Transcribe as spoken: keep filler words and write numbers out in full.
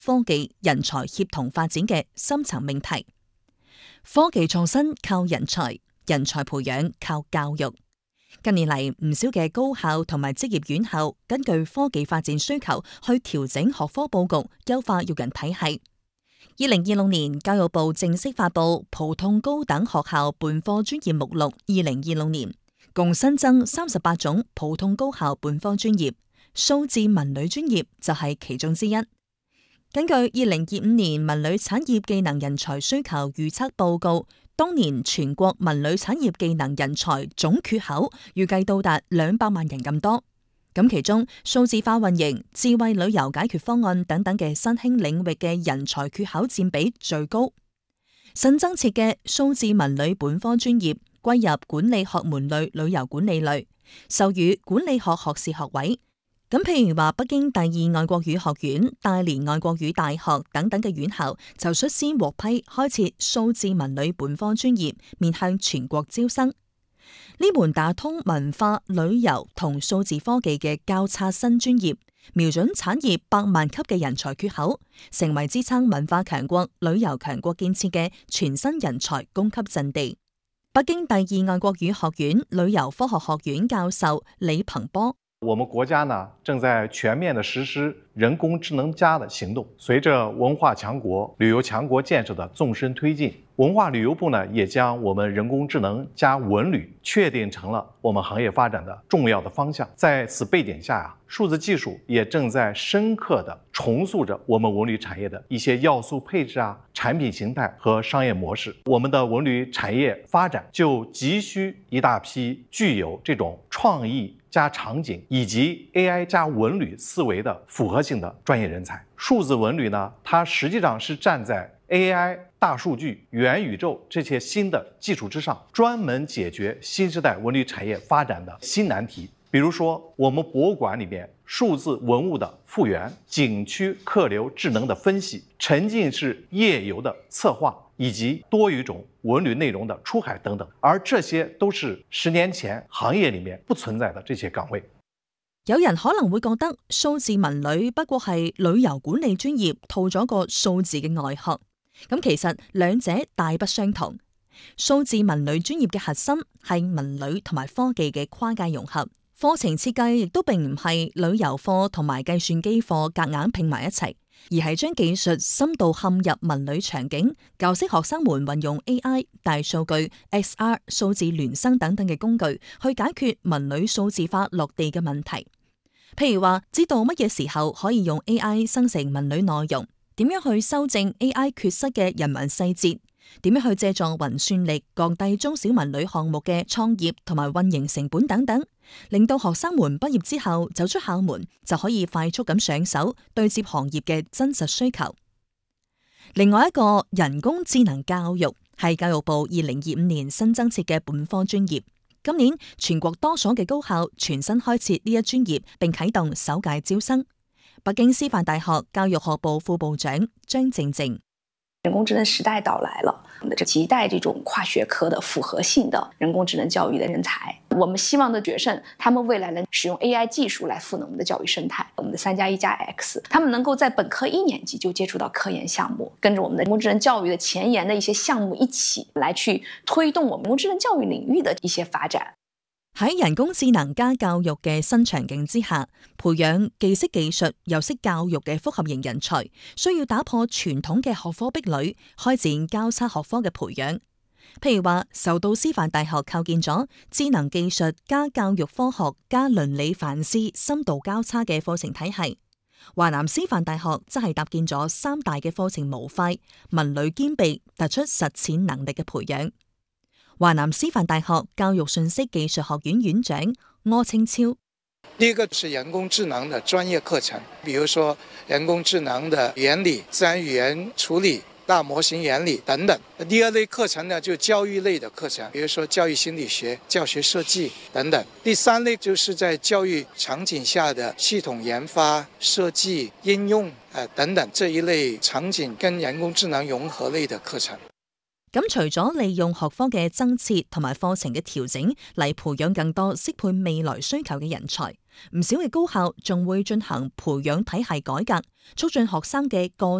科技、人才協同發展嘅深層命題。科技創新靠人才，人才培養靠教育。近年嚟，唔少嘅高校同埋職業院校根據科技發展需求去調整學科佈局，優化育人體系。二零二六年，教育部正式發布普通高等學校本科專業目錄，二零二六年共新增三十八種普通高校本科專業，數字文旅專業就係其中之一。根據二零二五年文旅產業技能人才需求預測報告，當年全國文旅產業技能人才總缺口預計到達兩百萬人咁多。咁其中數字化運營、智慧旅遊解決方案等等嘅新興領域嘅人才缺口佔比最高。新增設嘅數字文旅本科專業歸入管理學門類旅遊管理類，授予管理學學士學位。咁譬如話北京第二外國語學院、大連外國語大學等等嘅院校就率先獲批開設數字文旅本科專業，面向全國招生。呢門打通文化、旅遊同數字科技嘅交叉新專業，瞄準產業百萬級嘅人才缺口，成為支撐文化強國、旅遊強國建設嘅全新人才供給陣地。北京第二外國語學院旅遊科學學院教授李鵬波： 我們國家呢正在全面的實施人工智能加的行動，隨着文化強國、旅遊強國建設的縱深推進，文化旅遊部呢也將我們人工智能加文旅確定成了我們行業發展的重要的方向。在此背景下啊，數字技術也正在深刻的重塑着我們文旅產業的一些要素配置啊、產品形態和商業模式。我們的文旅產業發展就急需一大批具有這種創意加場景以及 A I 加文旅思維的複合性的專業人才。數字文旅呢，它實際上是站在 A I、大數據、元宇宙這些新的技術之上，專門解決新時代文旅產業發展的新難題。比如說，我們博物館裡面數字文物的復原、景區客流智能的分析、沉浸式夜遊的策劃，以及多語種文旅內容的出海等等，而這些都是十年前行業裡面不存在的這些崗位。 有人可能會覺得數字文旅不過係旅遊管理專業套咗個數字嘅外殼，咁其實兩者大不相同。數字文旅專業嘅核心係文旅同埋科技嘅跨界融合。課程設計亦都並唔係旅遊課同埋計算機課夾硬拼埋一齊，而係將技術深度嵌入文旅場景，教識學生們運用 A I、大數據、X R、數字孿生等等嘅工具去解決文旅數字化落地嘅問題。譬如話，知道乜嘢時候可以用 A I 生成文旅內容，點樣去修正 A I 缺失嘅人文細節，點樣去借助雲算力降低中小文旅項目嘅創業同埋運營成本等等，令到學生們畢業之後走出校門就可以快速咁上手對接行業嘅真實需求。另外一個人工智能教育係教育部二零二五年新增設嘅本科專業，今年全國多所嘅高校全新開設呢一專業，並啟動首屆招生。北京師範大學教育學部副部長張靜靜： 人工智能時代到來了，我們期待這種跨學科的複合性的人工智能教育的人才。我們希望的學生，他們未來能使用 A I 技術來賦能我們的教育生態。我們的三加一加 X， 他們能夠在本科一年級就接觸到科研項目，跟着我們的人工智能教育的前沿的一些項目一起來去推動我們人工智能教育領域的一些發展。 喺人工智能加教育嘅新場景之下，培養既識技術又識教育嘅複合型人才，需要打破傳統嘅學科壁壘，開展交叉學科嘅培養。譬如話，受到師範大學構建咗智能技術加教育科學加倫理反思深度交叉嘅課程體系，華南師範大學則係搭建咗三大嘅課程模塊，文旅兼備，突出實踐能力嘅培養。華南師範大學教育信息技術學院院長柯清超： 第一個是人工智能的專業課程，比如說人工智能的原理、自然語言處理、大模型原理等等。第二類課程呢，就教育類的課程，比如說教育心理學、教學設計等等。第三類就是在教育場景下的系統研發、設計、應用、呃、等等這一類場景跟人工智能融合類的課程。 咁除咗利用學科嘅增設同埋課程嘅調整嚟培養更多適配未來需求嘅人才，唔少嘅高校仲會進行培養體系改革，促進學生嘅個